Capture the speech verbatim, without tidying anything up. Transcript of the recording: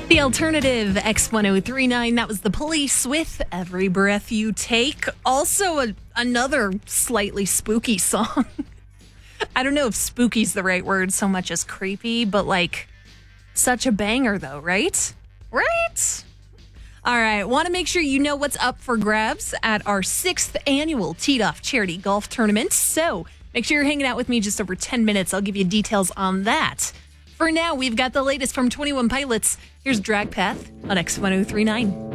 The alternative X ten thirty-nine, that was The Police with Every Breath You Take. Also a, another slightly spooky song. I don't know if spooky's the right word so much as creepy, but like such a banger though, right? Right? All right, want to make sure you know what's up for grabs at our sixth annual Teed Off Charity Golf Tournament. So make sure you're hanging out with me just over ten minutes. I'll give you details on that. For now, we've got the latest from twenty-one Pilots. Here's Drag Path on X ten thirty-nine.